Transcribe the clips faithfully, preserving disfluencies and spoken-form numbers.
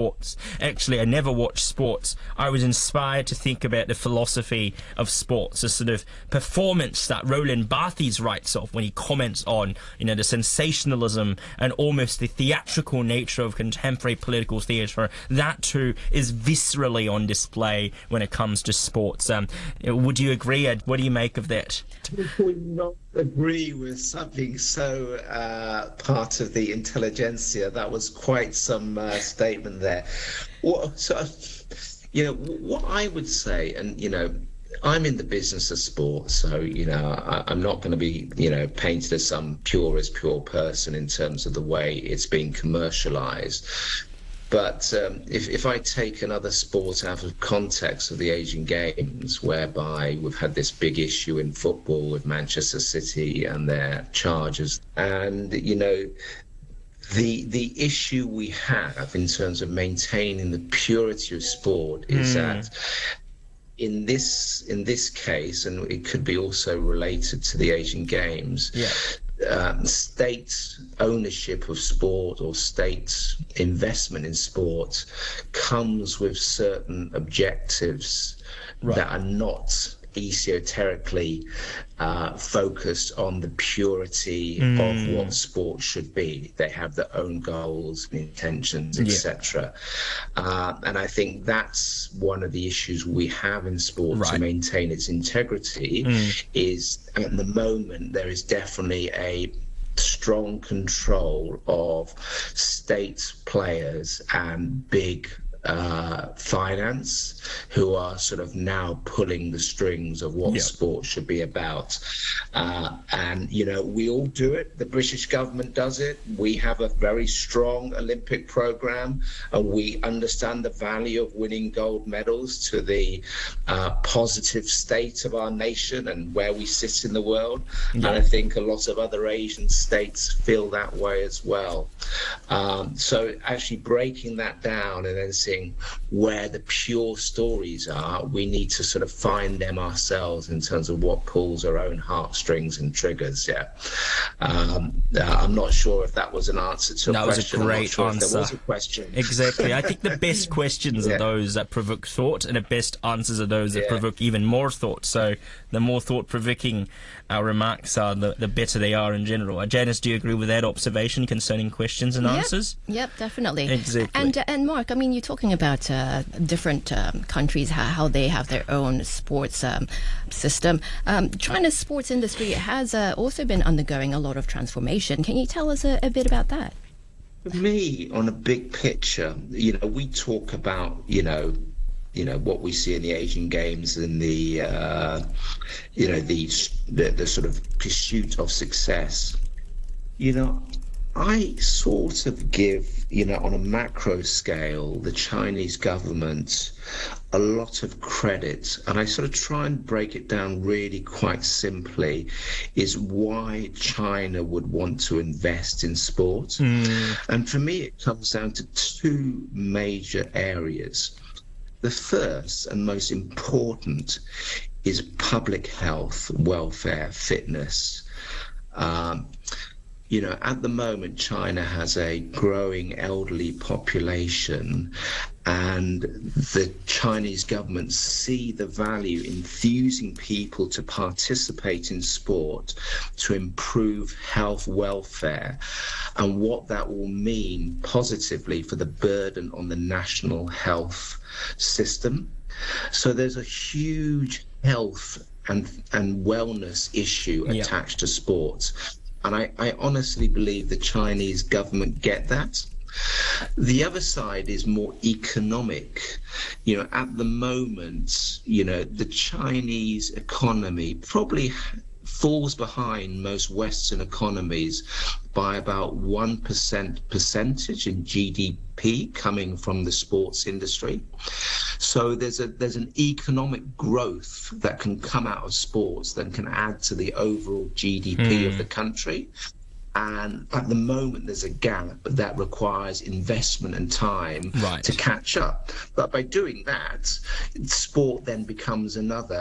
sports. Actually, I never watched sports. I was inspired to think about the philosophy of sports, the sort of performance that Roland Barthes writes of when he comments on, you know, the sensationalism and almost the theatrical nature of contemporary political theatre. That too is viscerally on display when it comes to sports. Um, would you agree, Ed? What do you make of that? Would not agree with something so uh, part of the intelligentsia. That was quite some uh, statement there. What, so, you know, what I would say, and, you know, I'm in the business of sport, so, you know, I, I'm not going to be, you know, painted as some purest, pure person in terms of the way it's being commercialized. But um, if, if I take another sport out of context of the Asian Games, whereby we've had this big issue in football with Manchester City and their charges, and, you know, the the issue we have in terms of maintaining the purity of sport is mm. that in this in this case, and it could be also related to the Asian Games, yeah. Um, state ownership of sport or state investment in sport comes with certain objectives right. that are not esoterically uh, focused on the purity mm. of what sport should be. They have their own goals and intentions, et cetera. Yeah. Uh, and I think that's one of the issues we have in sport right. to maintain its integrity mm. is at the moment there is definitely a strong control of state players and big uh finance who are sort of now pulling the strings of what yep. sport should be about, uh and you know we all do it. The British government does it. We have a very strong Olympic program, and we understand the value of winning gold medals to the uh positive state of our nation and where we sit in the world. Yep. And I think a lot of other Asian states feel that way as well. Um so actually breaking that down and then seeing where the pure stories are, we need to sort of find them ourselves in terms of what pulls our own heartstrings and triggers. Yeah, um, uh, I'm not sure if that was an answer to a that question. That was a great sure answer. There was a question. Exactly. I think the best questions yeah. are those that provoke thought, and the best answers are those that yeah. provoke even more thought. So the more thought-provoking our remarks are, the, the better they are in general. Uh, Janice, do you agree with that observation concerning questions and yep. answers? Yep, definitely. Exactly. And uh, and Mark, I mean, you're talking about uh, different um, countries, how, how they have their own sports um, system. Um, China's sports industry has uh, also been undergoing a lot of transformation. Can you tell us a, a bit about that? For me, on a big picture, you know, we talk about, you know, you know what we see in the Asian Games and the uh, you know the, the the sort of pursuit of success. You know, I sort of give, you know, on a macro scale, the Chinese government a lot of credit, and I sort of try and break it down really quite simply, is why China would want to invest in sport. Mm. And for me, it comes down to two major areas. The first and most important is public health, welfare, fitness. Um, you know, at the moment, China has a growing elderly population, and the Chinese government see the value in infusing people to participate in sport to improve health, welfare, and what that will mean positively for the burden on the national health system. So there's a huge health and and wellness issue yep. attached to sports, and I, I honestly believe the Chinese government get that. The other side is more economic. You know, at the moment, you know, the Chinese economy probably falls behind most Western economies by about one percent percentage in G D P coming from the sports industry. So there's a there's an economic growth that can come out of sports that can add to the overall G D P mm. of the country. And at the moment, there's a gap that requires investment and time right. to catch up. But by doing that, sport then becomes another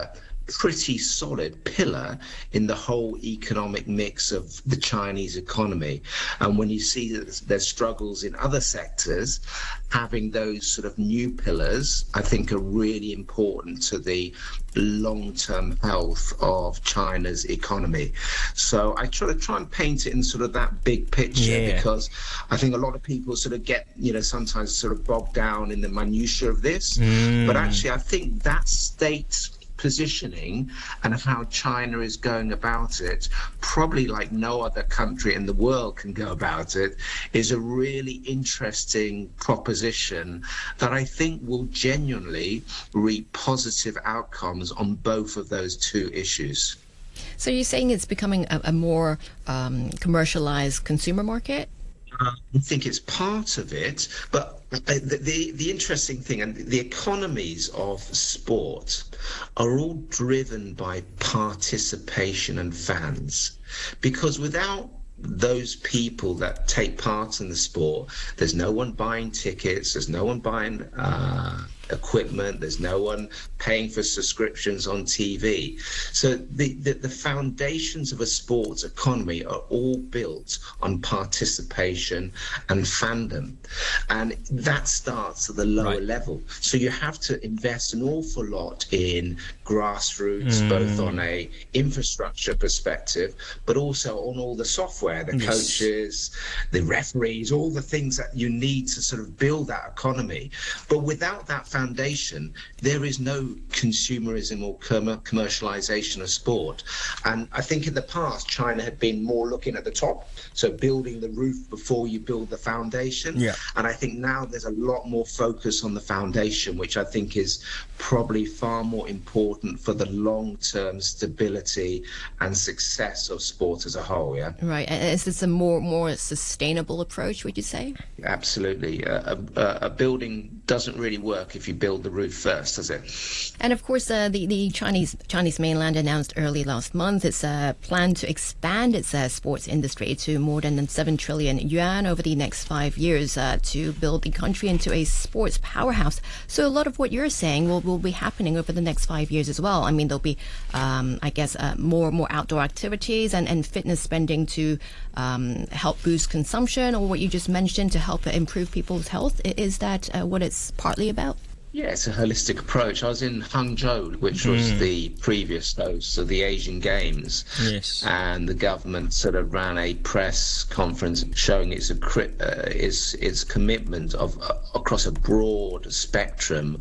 pretty solid pillar in the whole economic mix of the Chinese economy. And when you see that there's struggles in other sectors, having those sort of new pillars, I think, are really important to the long-term health of China's economy. So I try to try and paint it in sort of that big picture, yeah. because I think a lot of people sort of get, you know, sometimes sort of bogged down in the minutiae of this. Mm. But actually, I think that state positioning and how China is going about it, probably like no other country in the world can go about it, is a really interesting proposition that I think will genuinely reap positive outcomes on both of those two issues. So you're saying it's becoming a, a more um, commercialized consumer market? Uh, I think it's part of it, but the, the the interesting thing, and the economies of sport are all driven by participation and fans, because without those people that take part in the sport, there's no one buying tickets, there's no one buying uh, equipment, there's no one paying for subscriptions on T V. So the, the, the foundations of a sports economy are all built on participation and fandom. And that starts at the lower right. level. So you have to invest an awful lot in grassroots, mm. both on a infrastructure perspective, but also on all the software, the yes. coaches, the referees, all the things that you need to sort of build that economy. But without that foundation, there is no consumerism or com- commercialization of sport. And I think in the past, China had been more looking at the top, so building the roof before you build the foundation. Yeah. And I think now there's a lot more focus on the foundation, which I think is probably far more important for the long-term stability and success of sport as a whole. Yeah. Right. And is this a more more sustainable approach, would you say? Absolutely. Uh, a, a building doesn't really work if you build the roof first, does it? And of course, uh, the the Chinese Chinese mainland announced early last month its uh, plan to expand its uh, sports industry to more than seven trillion yuan over the next five years uh, to build the country into a sports powerhouse. So a lot of what you're saying will, will be happening over the next five years as well. I mean, there'll be, um, I guess, uh, more more outdoor activities and, and fitness spending to um, help boost consumption, or what you just mentioned, to help improve people's health. Is that uh, what it's partly about? Yeah, it's a holistic approach. I was in Hangzhou, which was mm. the previous host of the Asian Games. Yes. And the government sort of ran a press conference showing its uh, its, its commitment of uh, across a broad spectrum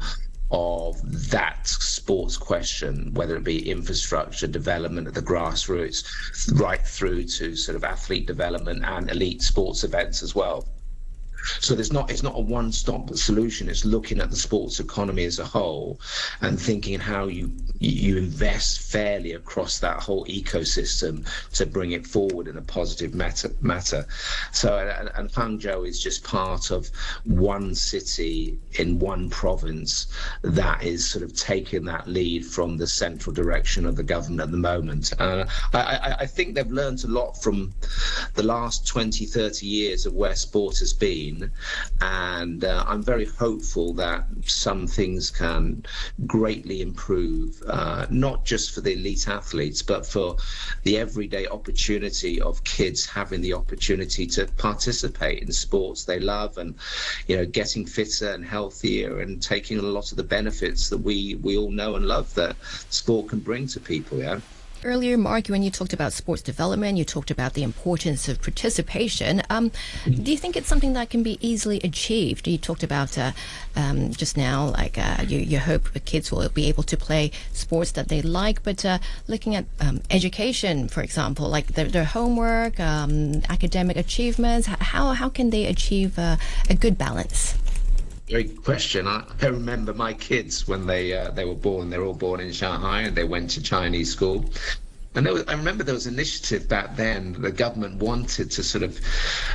of that sports question, whether it be infrastructure development at the grassroots, right through to sort of athlete development and elite sports events as well. So there's not it's not a one-stop solution. It's looking at the sports economy as a whole and thinking how you you invest fairly across that whole ecosystem to bring it forward in a positive matter. matter. So and, and Hangzhou is just part of one city in one province that is sort of taking that lead from the central direction of the government at the moment. Uh, I, I, I think they've learned a lot from the last twenty, thirty years of where sport has been. And uh, I'm very hopeful that some things can greatly improve, uh, not just for the elite athletes, but for the everyday opportunity of kids having the opportunity to participate in sports they love, and, you know, getting fitter and healthier and taking a lot of the benefits that we, we all know and love that sport can bring to people, yeah. Earlier, Mark, when you talked about sports development, you talked about the importance of participation. Um, do you think it's something that can be easily achieved? You talked about uh, um, just now, like uh, you, you hope the kids will be able to play sports that they like, but uh, looking at um, education, for example, like their, their homework, um, academic achievements, how, how can they achieve uh, a good balance? Great question. I, I remember my kids when they uh, they were born. They were all born in Shanghai, and they went to Chinese school. And there was, I remember there was an initiative back then. The government wanted to sort of,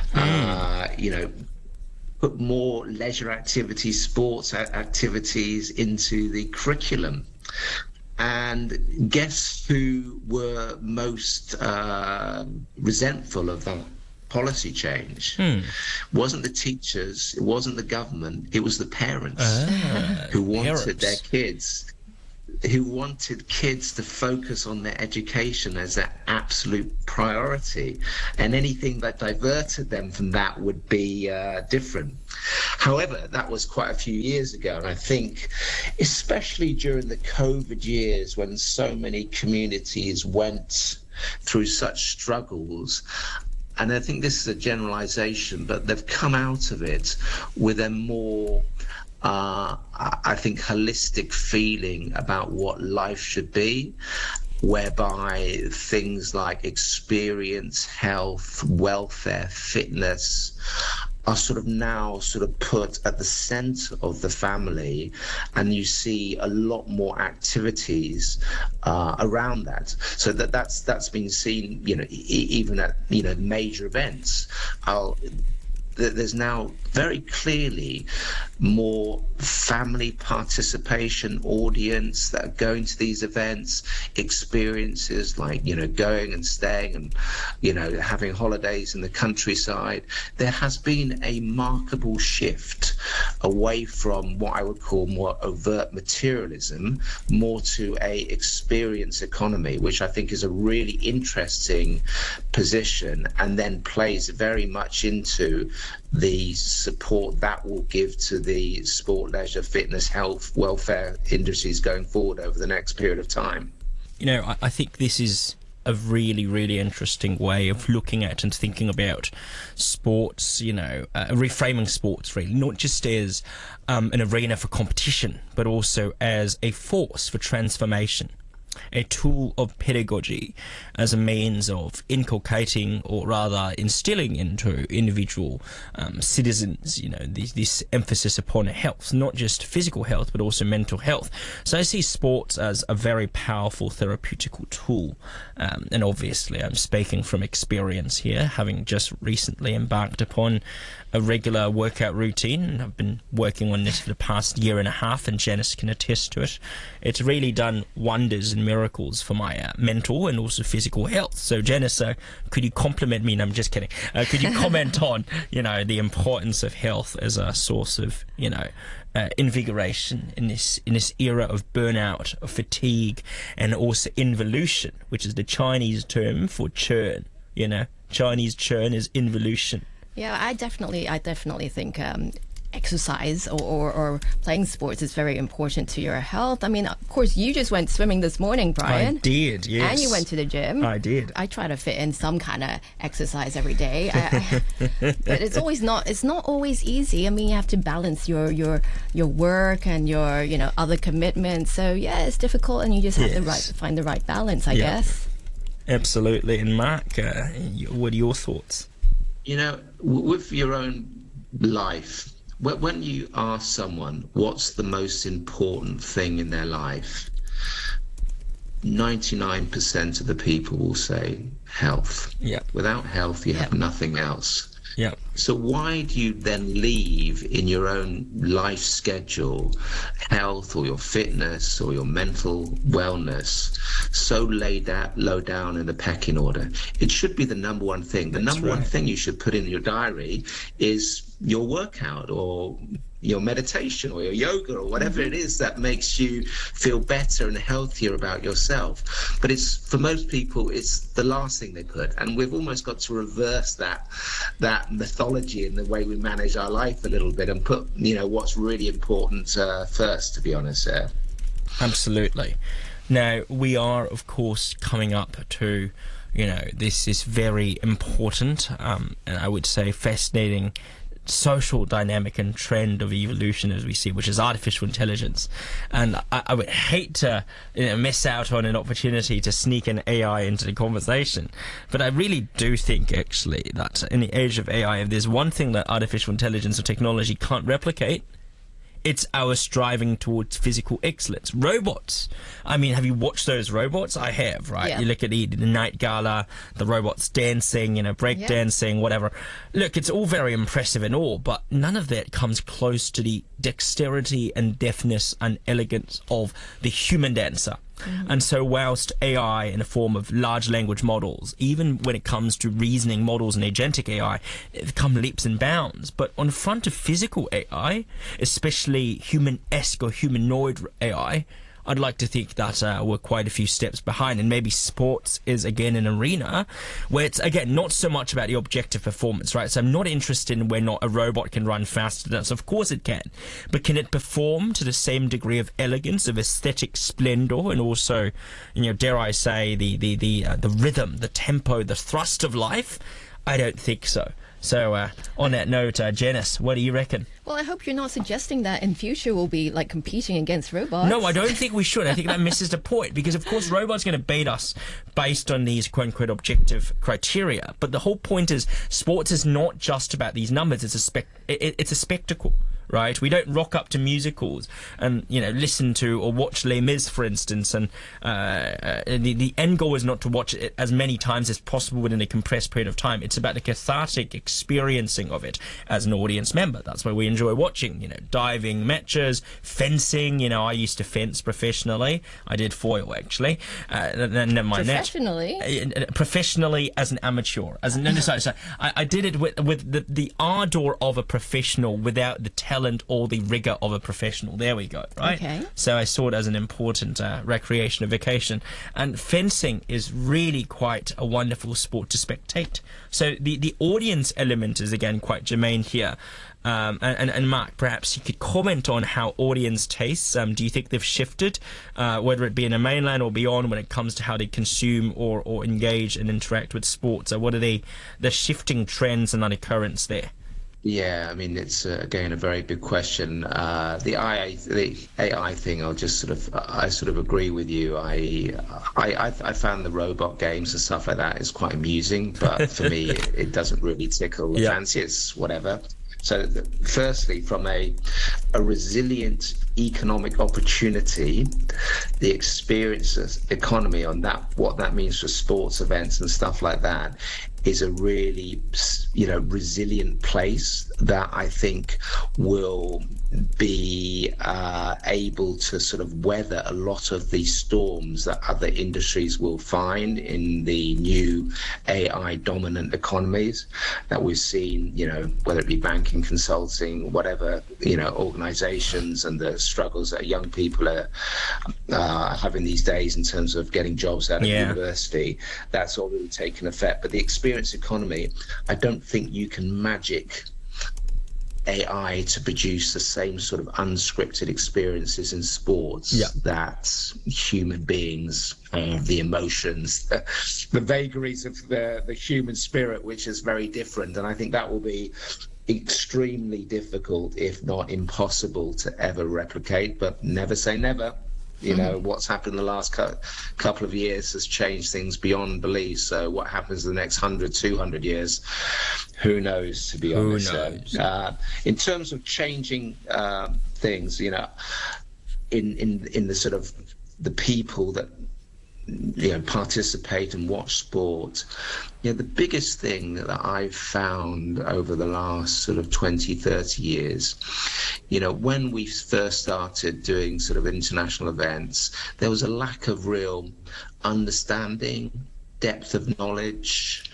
uh, you know, put more leisure activities, sports activities into the curriculum. And guess who were most uh, resentful of that policy change? Hmm. Wasn't the teachers, it wasn't the government, it was the parents ah, who wanted parents. their kids who wanted kids to focus on their education as their absolute priority, and anything that diverted them from that would be uh, different. However, that was quite a few years ago, and I think especially during the COVID years when so many communities went through such struggles, and I think this is a generalization, but they've come out of it with a more Uh, I think, holistic feeling about what life should be, whereby things like experience, health, welfare, fitness are sort of now sort of put at the center of the family, and you see a lot more activities uh, around that. So that that's that's been seen, you know, e- even at, you know, major events. I'll, There's now very clearly more family participation, audience that are going to these events, experiences like, you know, going and staying and, you know, having holidays in the countryside. There has been a remarkable shift away from what I would call more overt materialism, more to a experience economy, which I think is a really interesting position, and then plays very much into the support that will give to the sport, leisure, fitness, health, welfare industries going forward over the next period of time. You know, I, I think this is a really, really interesting way of looking at and thinking about sports, you know, uh, reframing sports really, not just as um, an arena for competition, but also as a force for transformation, a tool of pedagogy as a means of inculcating, or rather instilling into individual um, citizens, you know, this, this emphasis upon health, not just physical health, but also mental health. So I see sports as a very powerful therapeutical tool. Um, and obviously I'm speaking from experience here, having just recently embarked upon a regular workout routine. I've been working on this for the past year and a half, and Janice can attest to it. It's really done wonders and miracles for my uh, mental and also physical health. So Janice, uh, could you compliment me? No, I'm just kidding. Uh, could you comment on, you know, the importance of health as a source of, you know, uh, invigoration in this in this era of burnout, of fatigue, and also involution, which is the Chinese term for churn. You know, Chinese churn is involution. Yeah, I definitely, I definitely think um, exercise or, or, or playing sports is very important to your health. I mean, of course, you just went swimming this morning, Brian. I did, yes. And you went to the gym. I did. I try to fit in some kind of exercise every day. I, I, but it's always not, it's not always easy. I mean, you have to balance your, your, your work and your, you know, other commitments. So yeah, it's difficult, and you just have yes. to right, find the right balance, I yeah. guess. Absolutely. And Mark, uh, what are your thoughts? You know, with your own life, when you ask someone what's the most important thing in their life, ninety-nine percent of the people will say health. Yeah. Without health, you Yeah. have nothing else. Yeah. So why do you then leave in your own life schedule health or your fitness or your mental wellness so laid out, low down in the pecking order? It should be the number one thing. The That's number right. one thing you should put in your diary is your workout or your meditation or your yoga or whatever mm-hmm. it is that makes you feel better and healthier about yourself. But it's, for most people, it's the last thing they put, and we've almost got to reverse that that mythology in the way we manage our life a little bit, and put, you know, what's really important uh, first, to be honest. uh. Absolutely. Now, we are, of course, coming up to, you know, this is very important um, and I would say fascinating social dynamic and trend of evolution as we see, which is artificial intelligence. And I, I would hate to, you know, miss out on an opportunity to sneak an A I into the conversation, but I really do think actually that in the age of A I, if there's one thing that artificial intelligence or technology can't replicate, it's our striving towards physical excellence. Robots. I mean, have you watched those robots? I have, right? Yeah. You look at the, the Night Gala, the robots dancing, you know, break Yeah. dancing, whatever. Look, it's all very impressive and all, but none of that comes close to the dexterity and deftness and elegance of the human dancer. Mm-hmm. And so whilst A I in the form of large language models, even when it comes to reasoning models and agentic A I, they've come leaps and bounds. But on front of physical A I, especially human-esque or humanoid A I, I'd like to think that uh, we're quite a few steps behind, and maybe sports is again an arena where it's again not so much about the objective performance, right? So I'm not interested in whether not a robot can run faster than us. Of course it can, but can it perform to the same degree of elegance, of aesthetic splendor, and also, you know, dare I say, the the the uh, the rhythm, the tempo, the thrust of life? I don't think so. So uh, on that note, uh, Janice, what do you reckon? Well, I hope you're not suggesting that in future we'll be like competing against robots. No, I don't think we should. I think that misses the point, because of course robots are going to beat us based on these quote-unquote objective criteria. But the whole point is sports is not just about these numbers. It's a spec- it, it's a spectacle. Right, we don't rock up to musicals and, you know, listen to or watch Les Mis, for instance, and uh, uh, the, the end goal is not to watch it as many times as possible within a compressed period of time. It's about the cathartic experiencing of it as an audience member. That's why we enjoy watching, you know, diving matches, fencing. You know, I used to fence professionally. I did foil, actually. Uh, and then my professionally? Net, uh, professionally as an amateur. As an, no, no, sorry, sorry. I, I did it with, with the, the ardor of a professional without the talent or the rigor of a professional. There we go, right? Okay. So I saw it as an important uh, recreation and vacation. And fencing is really quite a wonderful sport to spectate. So the, the audience element is, again, quite germane here. Um, and, and Mark, perhaps you could comment on how audience tastes. Um, do you think they've shifted, uh, whether it be in the mainland or beyond, when it comes to how they consume or, or engage and interact with sports? Or what are the, the shifting trends and undercurrents there? Yeah, I mean, it's uh, again a very big question. Uh, the, I A, the A I thing, I'll just sort of, I sort of agree with you. I, I, I found the robot games and stuff like that is quite amusing, but for me, it, it doesn't really tickle the yeah. fancy. It's whatever. So, the, firstly, from a a resilient economic opportunity, the experiences economy on that, what that means for sports events and stuff like that, is a really, you know, resilient place that I think will be uh, able to sort of weather a lot of the storms that other industries will find in the new A I dominant economies that we've seen, you know, whether it be banking, consulting, whatever, you know, organizations, and the struggles that young people are uh, having these days in terms of getting jobs out of yeah. university. That's already taken effect. But the experience economy, I don't think you can magic A I to produce the same sort of unscripted experiences in sports yeah. that human beings, uh, the emotions, the, the vagaries of the, the human spirit, which is very different. And I think that will be extremely difficult, if not impossible, to ever replicate, but never say never. You know, mm-hmm. what's happened in the last cu- couple of years has changed things beyond belief. So what happens in the next one hundred, two hundred years, who knows, to be who honest. knows? Uh, in terms of changing uh, things, you know, in, in, in the sort of the people that, you know, participate and watch sport, you know, the biggest thing that I've found over the last sort of twenty, thirty years, you know, when we first started doing sort of international events, there was a lack of real understanding, depth of knowledge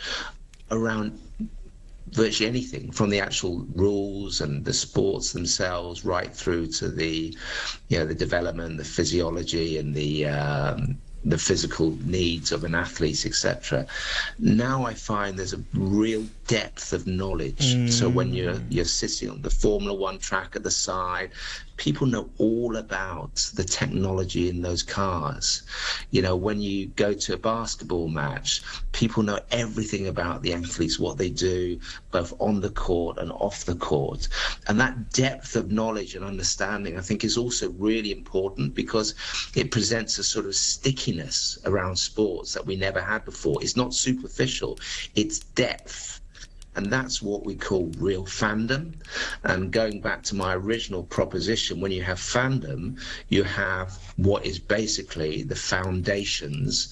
around virtually anything, from the actual rules and the sports themselves right through to the, you know, the development, the physiology and the um, the physical needs of an athlete, et cetera. Now I find there's a real depth of knowledge. Mm. So when you're you're sitting on the Formula One track at the side, people know all about the technology in those cars. You know, when you go to a basketball match, people know everything about the athletes, what they do, both on the court and off the court. And that depth of knowledge and understanding, I think, is also really important, because it presents a sort of stickiness around sports that we never had before. It's not superficial, it's depth. And that's what we call real fandom. And going back to my original proposition, when you have fandom, you have what is basically the foundations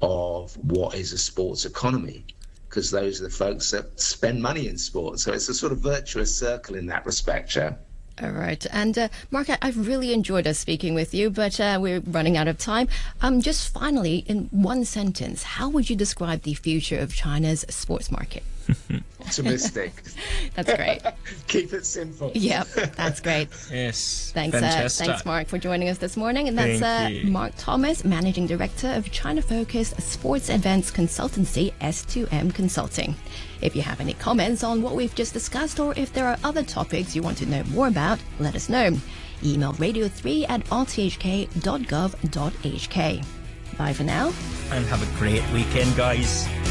of what is a sports economy, because those are the folks that spend money in sports. So it's a sort of virtuous circle in that respect, yeah. All right. And uh, Mark, I- I've really enjoyed us speaking with you, but uh, we're running out of time. Um, just finally, in one sentence, how would you describe the future of China's sports market? Optimistic. That's great. Keep it simple. Yep, that's great. Yes. Thanks, uh, fantastic. thanks, Mark, for joining us this morning. And that's Thank uh, you. Mark Thomas, Managing Director of China-focused sports events consultancy S two M Consulting. If you have any comments on what we've just discussed, or if there are other topics you want to know more about, let us know. Email radio three at r t h k dot gov dot h k. Bye for now. And have a great weekend, guys.